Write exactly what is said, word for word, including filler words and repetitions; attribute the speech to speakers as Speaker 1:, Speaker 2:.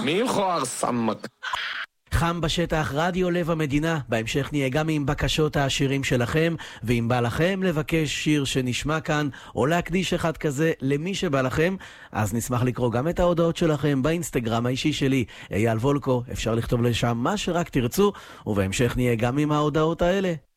Speaker 1: מי חוער סמק?
Speaker 2: חם בשטח, רדיו לב המדינה. בהמשך נהיה גם עם בקשות העשירים שלכם, ואם בא לכם לבקש שיר שנשמע כאן, או להקדיש אחד כזה למי שבא לכם, אז נשמח לקרוא גם את ההודעות שלכם באינסטגרם האישי שלי, אייל וולקו. אפשר לכתוב לשם מה שרק תרצו, ובהמשך נהיה גם עם ההודעות האלה.